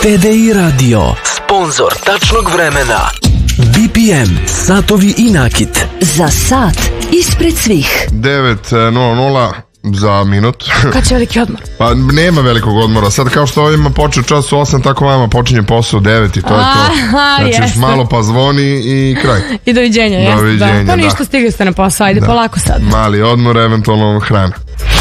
TDI Radio, sponsor tačnog vremena. BPM, satovi i nakit. Za sat ispred svih. 9:00 za minut. Kad će veliki odmor? Pa nema velikog odmora. Sad kao što ovima počeo čas u 8, tako vama počinje posao u 9 i to je to. Znači još malo pa zvoni i kraj. I doviđenja, jeste. Doviđenja, da. Pa ništa, stigli ste na posao, ajde polako sad. Mali odmor, eventualno hrana.